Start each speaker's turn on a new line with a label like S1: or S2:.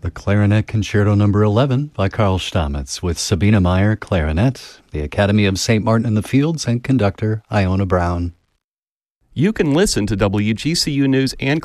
S1: The Clarinet Concerto No. 11 by Carl Stamitz with Sabina Meyer, clarinet, the Academy of St. Martin in the Fields, and conductor Iona Brown.
S2: You can listen to WGCU News and